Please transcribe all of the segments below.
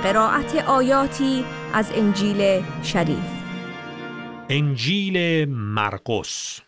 قرائت آیاتی از انجیل شریف. انجیل مرقس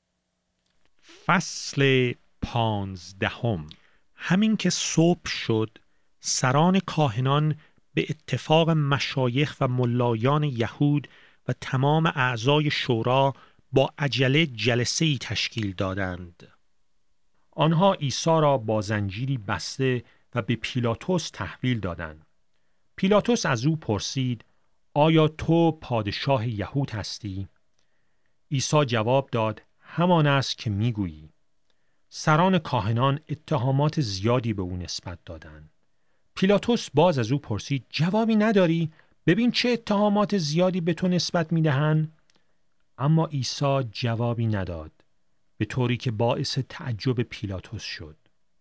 فصل 15. همین که صبح شد، سران کاهنان به اتفاق مشایخ و ملایان یهود و تمام اعضای شورا با عجله جلسه‌ای تشکیل دادند. آنها عیسی را با زنجیری بسته و به پیلاطس تحویل دادند. پیلاطس از او پرسید: آیا تو پادشاه یهود هستی؟ عیسی جواب داد: همان است که میگویی. سران کاهنان اتهامات زیادی به او نسبت دادند. پیلاطس باز از او پرسید: جوابی نداری؟ ببین چه اتهامات زیادی به تو نسبت میدهند. اما عیسی جوابی نداد، به طوری که باعث تعجب پیلاطس شد.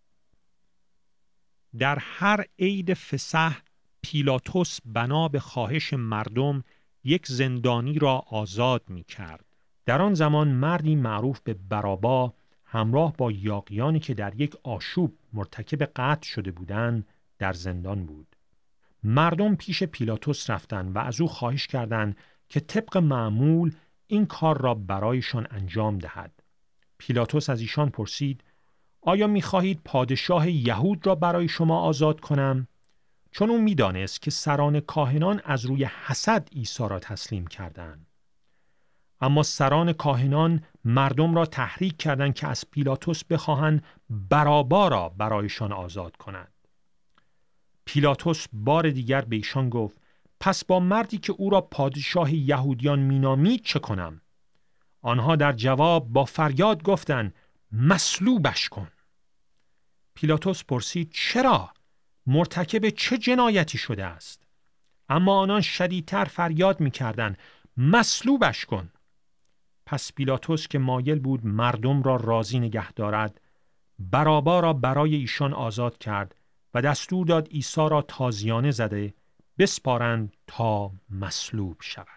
در هر عید فسح پیلاطس بنا به خواهش مردم یک زندانی را آزاد می کرد. در آن زمان مردی معروف به بارابا همراه با یاغیانی که در یک آشوب مرتکب قتل شده بودند در زندان بود. مردم پیش پیلاطس رفتند و از او خواهش کردند که طبق معمول این کار را برایشان انجام دهد. پیلاطس از ایشان پرسید: آیا می‌خواهید پادشاه یهود را برای شما آزاد کنم؟ چون او می‌دانست که سران کاهنان از روی حسد عیسی را تسلیم کردند. اما سران کاهنان مردم را تحریک کردند که از پیلاطس بخواهند بارابا را برایشان آزاد کند. پیلاطس بار دیگر به ایشان گفت: پس با مردی که او را پادشاه یهودیان مینامید چه کنم؟ آنها در جواب با فریاد گفتند: مصلوبش کن. پیلاطس پرسید: چرا؟ مرتکب چه جنایتی شده است؟ اما آنان شدیدتر فریاد می‌کردند: مصلوبش کن. پس پیلاطس که مایل بود مردم را راضی نگه دارد، بارابا را برای ایشان آزاد کرد و دستور داد عیسی را تازیانه زده بسپارند تا مصلوب شود.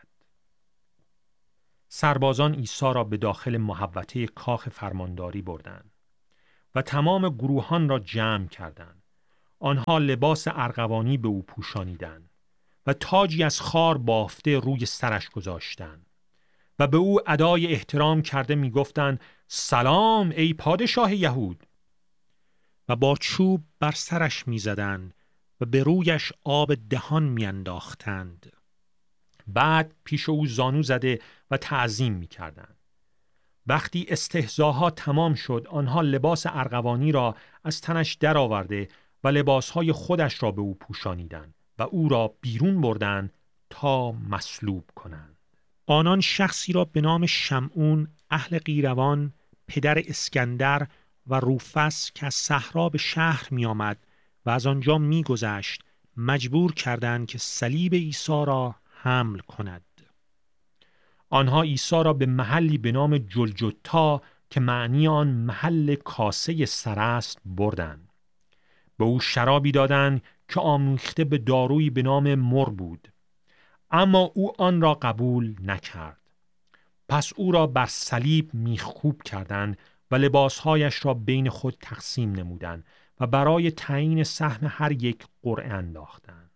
سربازان عیسی را به داخل محوطه کاخ فرمانداری بردند و تمام گروهان را جمع کردند. آنها لباس ارغوانی به او پوشانیدند و تاجی از خار بافته روی سرش گذاشتند و به او ادای احترام کرده می گفتند: سلام ای پادشاه یهود. و با چوب بر سرش می زدند و به رویش آب دهان می انداختند. بعد پیش او زانو زده و تعظیم می کردند. وقتی استهزاها تمام شد، آنها لباس ارغوانی را از تنش درآورده و لباسهای خودش را به او پوشانیدند و او را بیرون بردند تا مصلوب کنند. آنان شخصی را به نام شمعون اهل قیروان، پدر اسکندر و روفس که از صحرا به شهر می آمد و از آنجا می گذشت مجبور کردند که صلیب عیسی را حمل کند. آنها عیسی را به محلی به نام جلجتا که معنی آن محل کاسه سر است بردند. به او شرابی دادند که آمیخته به دارویی به نام مر بود، اما او آن را قبول نکرد. پس او را بر صلیب میخکوب کردند و لباسهایش را بین خود تقسیم نمودند و برای تعیین سهم هر یک قرعه انداختند.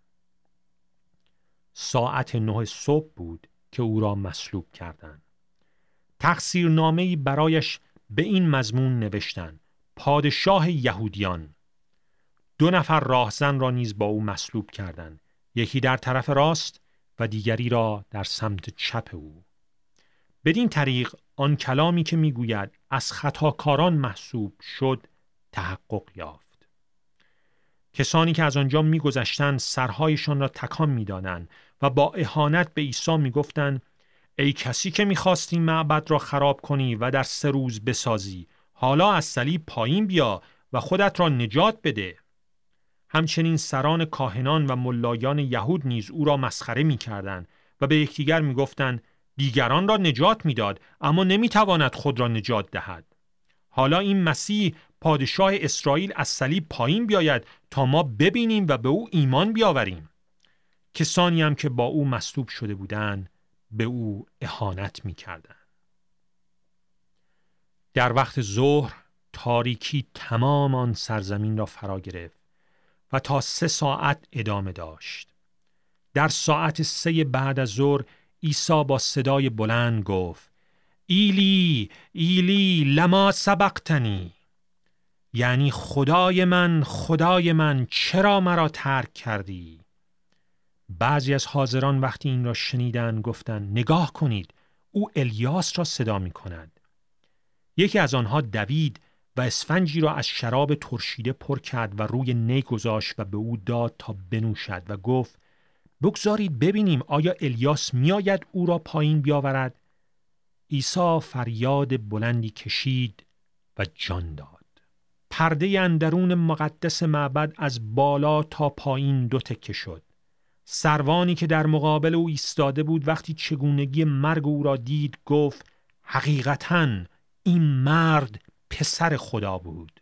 ساعت 9 صبح بود که او را مصلوب کردند. تقصیرنامه‌ای برایش به این مضمون نوشتند: پادشاه یهودیان. 2 نفر راهزن را نیز با او مصلوب کردند، یکی در طرف راست و دیگری را در سمت چپ او. بدین طریق آن کلامی که میگوید از خطاکاران محسوب شد تحقق یافت. کسانی که از آنجا میگذشتند سرهایشان را تکان میدادند و با اهانت به عیسی میگفتند: ای کسی که میخواستی معبد را خراب کنی و در 3 روز بسازی، حالا از صلیب پایین بیا و خودت را نجات بده. همچنین سران کاهنان و ملایان یهود نیز او را مسخره میکردند و به یکدیگر میگفتند: دیگران را نجات میداد اما نمیتواند خود را نجات دهد. حالا این مسیح پادشاه اسرائیل از صلیب پایین بیاید تا ما ببینیم و به او ایمان بیاوریم. کسانی هم که با او مصلوب شده بودند به او اهانت میکردند. در وقت ظهر تاریکی تمام آن سرزمین را فرا گرفت و تا 3 ساعت ادامه داشت. در ساعت 3 بعد از ظهر عیسی با صدای بلند گفت: ایلی ایلی لما سبقتنی، یعنی خدای من چرا مرا ترک کردی؟ بعضی از حاضران وقتی این را شنیدند گفتند: نگاه کنید، او الیاس را صدا می کند. یکی از آنها دوید و اسفنجی را از شراب ترشیده پر کرد و روی نی گذاشت و به او داد تا بنوشد و گفت: بگذارید ببینیم آیا الیاس می آید او را پایین بیاورد؟ عیسی فریاد بلندی کشید و جان داد. پرده اندرون مقدس معبد از بالا تا پایین 2 تکه شد. سروانی که در مقابل او ایستاده بود وقتی چگونگی مرگ او را دید گفت: حقیقتاً این مرد پسر خدا بود.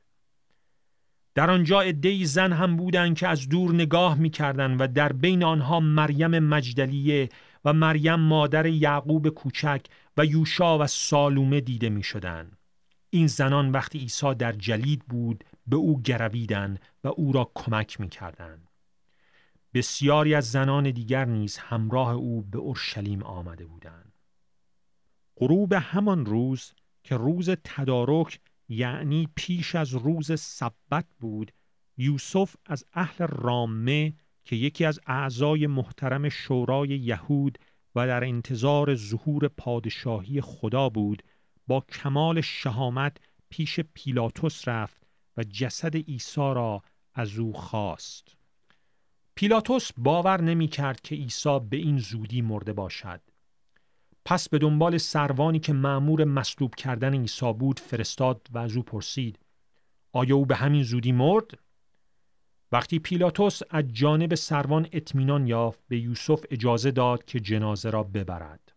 در آنجا عده‌ای زن هم بودند که از دور نگاه می‌کردند و در بین آنها مریم مجدلیه و مریم مادر یعقوب کوچک و یوشع و سالومه دیده می‌شدند. این زنان وقتی عیسی در جلید بود به او گرویدند و او را کمک می‌کردند. بسیاری از زنان دیگر نیز همراه او به اورشلیم آمده بودند. غروب همان روز که روز تدارک یعنی پیش از روز سبت بود، یوسف از اهل رامه که یکی از اعضای محترم شورای یهود و در انتظار ظهور پادشاهی خدا بود، با کمال شهامت پیش پیلاطس رفت و جسد عیسی را از او خواست. پیلاطس باور نمی کرد که عیسی به این زودی مرده باشد. پس به دنبال سروانی که مأمور مصلوب کردن عیسی بود فرستاد و از او پرسید: آیا او به همین زودی مرد؟ وقتی پیلاطس از جانب سروان اطمینان یافت به یوسف اجازه داد که جنازه را ببرد.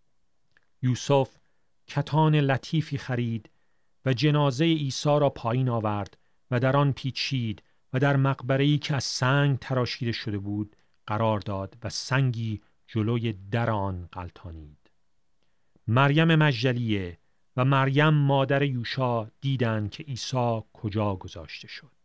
یوسف کتان لطیفی خرید و جنازه عیسی را پایین آورد و در آن پیچید و در مقبره‌ای که از سنگ تراشیده شده بود قرار داد و سنگی جلوی در آن غلطانید. مریم مجدلیه و مریم مادر یوشع دیدند که عیسی کجا گذاشته شد.